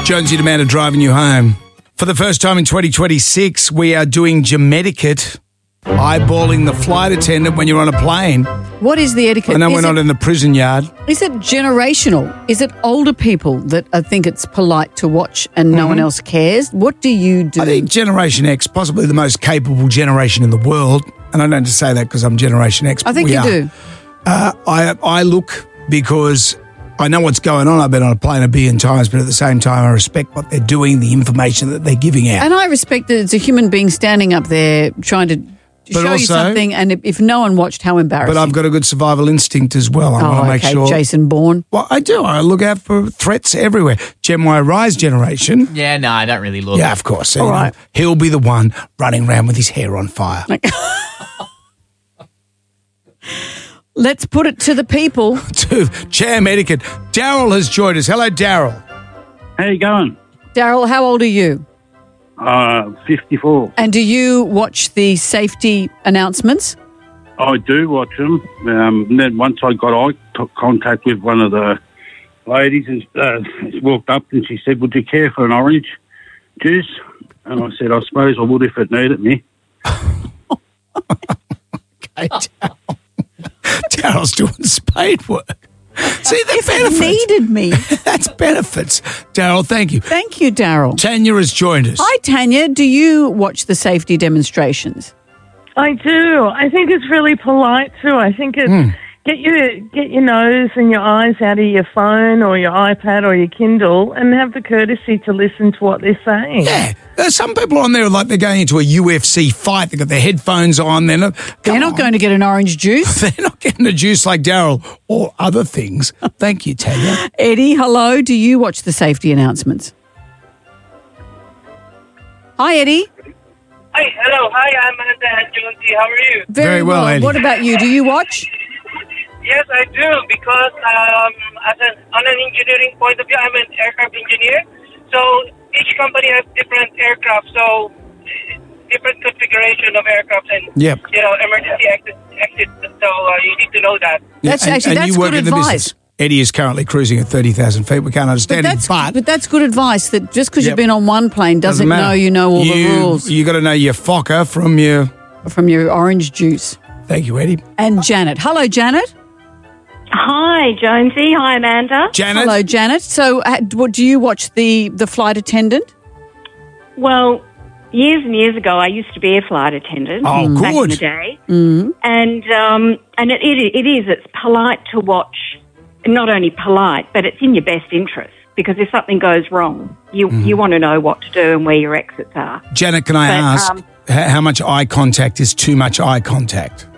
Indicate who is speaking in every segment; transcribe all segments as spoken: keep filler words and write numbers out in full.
Speaker 1: Jonesy and Amanda driving you home. For the first time in twenty twenty-six, we are doing Gemetiquette, eyeballing the flight attendant when you're on a plane.
Speaker 2: What is the etiquette?
Speaker 1: I know
Speaker 2: is
Speaker 1: we're
Speaker 2: it,
Speaker 1: not in the prison yard.
Speaker 2: Is it generational? Is it older people that I think it's polite to watch and no mm-hmm. one else cares? What do you do?
Speaker 1: I think Generation X, possibly the most capable generation in the world, and I don't just say that because I'm Generation X.
Speaker 2: I think
Speaker 1: we
Speaker 2: you
Speaker 1: are.
Speaker 2: do.
Speaker 1: Uh, I I look because I know what's going on. I've been on a plane a billion times, but at the same time, I respect what they're doing, the information that they're giving out.
Speaker 2: And I respect that it's a human being standing up there trying to
Speaker 1: But
Speaker 2: show
Speaker 1: also,
Speaker 2: you something, and if, if no one watched, how embarrassing.
Speaker 1: But I've got a good survival instinct as well. I
Speaker 2: oh,
Speaker 1: want to make
Speaker 2: okay.
Speaker 1: sure.
Speaker 2: Jason Bourne.
Speaker 1: Well, I do. I look out for threats everywhere. Gen Y Rise generation.
Speaker 3: Yeah, no, I don't really look.
Speaker 1: Yeah, of course.
Speaker 2: All
Speaker 1: you know,
Speaker 2: right.
Speaker 1: He'll be the one running around with his hair on fire.
Speaker 2: Let's put it to the people.
Speaker 1: to Jam Etiquette. Daryl has joined us. Hello, Daryl.
Speaker 4: How you going?
Speaker 2: Daryl, how old are you?
Speaker 4: Uh, fifty-four.
Speaker 2: And do you watch the safety announcements?
Speaker 4: I do watch them. Um, and then once I got eye t- contact with one of the ladies and uh, walked up and she said, "Would you care for an orange juice?" And I said, "I suppose I would if it needed me."
Speaker 1: Okay, Daryl. Daryl's doing spade work. See the
Speaker 2: if
Speaker 1: benefits.
Speaker 2: It needed me.
Speaker 1: That's benefits. Daryl, thank you.
Speaker 2: Thank you, Daryl.
Speaker 1: Tanya has joined us.
Speaker 2: Hi, Tanya. Do you watch the safety demonstrations?
Speaker 5: I do. I think it's really polite too. I think it's
Speaker 1: Mm.
Speaker 5: get your get your nose and your eyes out of your phone or your iPad or your Kindle and have the courtesy to listen to what they're saying.
Speaker 1: Yeah. There's some people on there like they're going into a U F C fight. They've got their headphones on. They're not,
Speaker 2: they're not
Speaker 1: on.
Speaker 2: going to get an orange juice.
Speaker 1: They're not getting a juice like Daryl or other things. Thank you, Tanya.
Speaker 2: Eddie, hello. Do you watch the safety announcements? Hi, Eddie.
Speaker 6: Hi, hello. Hi, I'm Amanda and Jonesy. How are you?
Speaker 2: Very,
Speaker 1: Very well,
Speaker 2: well.
Speaker 1: Eddie.
Speaker 2: What about you? Do you watch?
Speaker 6: Yes, I do, because um, as an, on an engineering point of view, I'm an aircraft engineer. So each company has different aircraft, so different configuration of aircraft and
Speaker 1: Yep.
Speaker 6: you know emergency exit. exit so uh, you need to know that.
Speaker 2: That's
Speaker 1: and,
Speaker 2: actually
Speaker 1: and
Speaker 2: that's
Speaker 1: you work
Speaker 2: good
Speaker 1: in the
Speaker 2: advice.
Speaker 1: business. Eddie is currently cruising at thirty thousand feet. We can't
Speaker 2: But
Speaker 1: understand
Speaker 2: that's,
Speaker 1: it, but,
Speaker 2: but that's good advice. That just because
Speaker 1: Yep.
Speaker 2: you've been on one plane doesn't,
Speaker 1: matter.
Speaker 2: know you know all
Speaker 1: you,
Speaker 2: the rules
Speaker 1: You got to know your Fokker from your.
Speaker 2: from your orange juice.
Speaker 1: Thank you, Eddie.
Speaker 2: And Janet. Hello, Janet.
Speaker 7: Hi, Jonesy. Hi, Amanda.
Speaker 1: Janet.
Speaker 2: Hello, Janet. So, uh, what, do you watch the, the flight attendant?
Speaker 7: Well, years and years ago, I used to be a flight attendant
Speaker 1: Oh,
Speaker 7: back in
Speaker 1: good.
Speaker 7: the day.
Speaker 2: Mm.
Speaker 7: And um, and it, it, it is, it's polite to watch, not only polite, but it's in your best interest. Because if something goes wrong, you,
Speaker 1: Mm-hmm.
Speaker 7: you want to know what to do and where your exits are.
Speaker 1: Janet, can I
Speaker 7: But,
Speaker 1: ask
Speaker 7: um,
Speaker 1: h- how much eye contact is too much eye contact?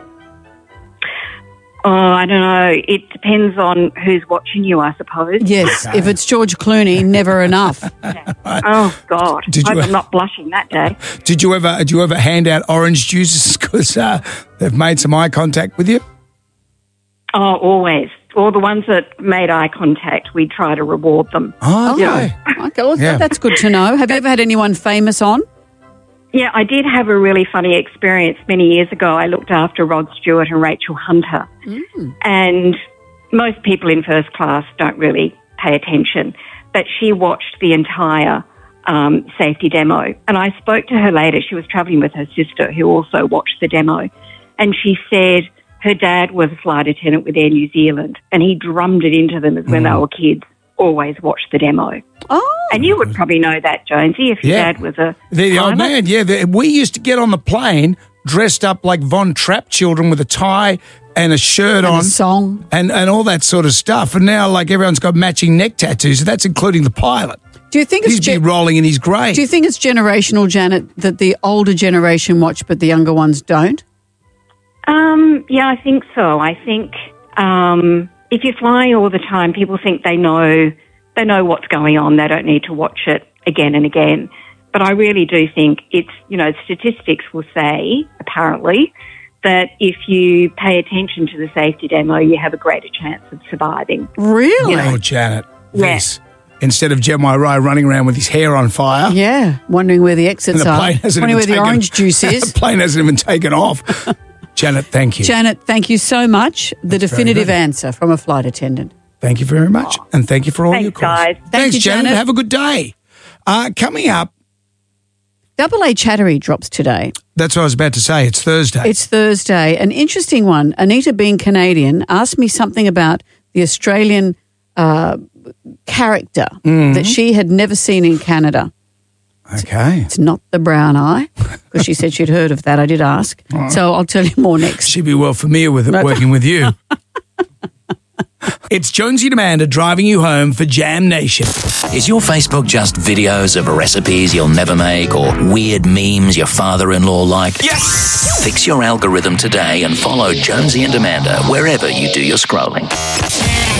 Speaker 7: Oh, I don't know. It depends on who's watching you, I suppose.
Speaker 2: Yes. If it's George Clooney, never enough.
Speaker 7: Oh, God.
Speaker 1: Did
Speaker 7: I
Speaker 1: you-
Speaker 7: hope I'm not blushing that day.
Speaker 1: Did you ever did you ever hand out orange juices because uh, they've made some eye contact with you?
Speaker 7: Oh, always. All the ones that made eye contact, we try to reward them.
Speaker 1: Oh, okay.
Speaker 2: Oh, okay. Well,
Speaker 1: Yeah.
Speaker 2: that's good to know. Have you ever had anyone famous on?
Speaker 7: Yeah, I did have a really funny experience many years ago. I looked after Rod Stewart and Rachel Hunter.
Speaker 2: Mm.
Speaker 7: And most people in first class don't really pay attention. But she watched the entire um, safety demo. And I spoke to her later. She was travelling with her sister who also watched the demo. And she said her dad was a flight attendant with Air New Zealand. And he drummed it into them as when they were kids, always watch the demo.
Speaker 2: Oh.
Speaker 7: And you would probably know that, Jonesy, if your
Speaker 1: Yeah.
Speaker 7: dad was a
Speaker 1: The, the old
Speaker 7: pilot.
Speaker 1: man, yeah. The, we used to get on the plane dressed up like Von Trapp children with a tie and a shirt
Speaker 2: And
Speaker 1: on
Speaker 2: a song.
Speaker 1: and, and all that sort of stuff. And now, like, everyone's got matching neck tattoos. That's including the pilot.
Speaker 2: Do you think it's
Speaker 1: He's be
Speaker 2: ge-
Speaker 1: rolling in his grave.
Speaker 2: Do you think it's generational, Janet, that the older generation watch but the younger ones don't?
Speaker 7: Um, yeah, I think so. I think um, if you're flying all the time, people think they know they know what's going on. They don't need to watch it again and again. But I really do think it's, you know, statistics will say, apparently, that if you pay attention to the safety demo, you have a greater chance of surviving.
Speaker 2: Really?
Speaker 1: Oh, Janet.
Speaker 7: Yeah.
Speaker 1: This. Instead of Jem Y Rye running around with his hair on fire.
Speaker 2: Yeah. Wondering where the exits
Speaker 1: And the
Speaker 2: are.
Speaker 1: plane hasn't
Speaker 2: Wondering where
Speaker 1: even
Speaker 2: the
Speaker 1: taken-
Speaker 2: orange juice is.
Speaker 1: The plane hasn't even taken off. Janet, thank you.
Speaker 2: Janet, thank you so much. The
Speaker 1: That's very
Speaker 2: definitive
Speaker 1: good.
Speaker 2: answer from a flight attendant.
Speaker 1: Thank you very much. And thank you for all
Speaker 7: Thanks,
Speaker 1: your calls.
Speaker 7: guys.
Speaker 2: Thank
Speaker 1: Thanks,
Speaker 2: you,
Speaker 1: Janet.
Speaker 2: Janet.
Speaker 1: Have a good day. Uh, coming up,
Speaker 2: Double A Chattery drops today.
Speaker 1: that's what I was about to say. It's Thursday.
Speaker 2: It's Thursday. An interesting one. Anita, being Canadian, asked me something about the Australian uh, character
Speaker 1: Mm-hmm.
Speaker 2: that she had never seen in Canada.
Speaker 1: okay.
Speaker 2: It's not the brown eye, because she said she'd heard of that. I did ask. So I'll tell you more next.
Speaker 1: She'd be well familiar with it
Speaker 2: No.
Speaker 1: working with you. It's Jonesy and Amanda driving you home for Jam Nation.
Speaker 3: Is your Facebook just videos of recipes you'll never make or weird memes your father-in-law liked?
Speaker 1: Yes!
Speaker 3: Fix your algorithm today and follow Jonesy and Amanda wherever you do your scrolling.